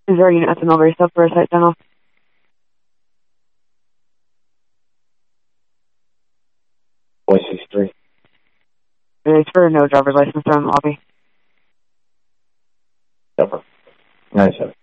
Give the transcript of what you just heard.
Is there a unit at the Mulberry Stop for a site demo? Voice 63. It's for no driver's license in the lobby. Over. 97.